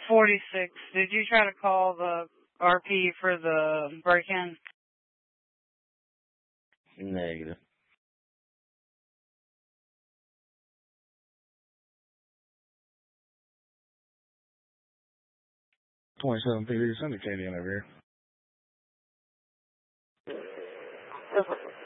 46. Did you try to call the RP for the break-in? Negative. .7 Sunday came in over here.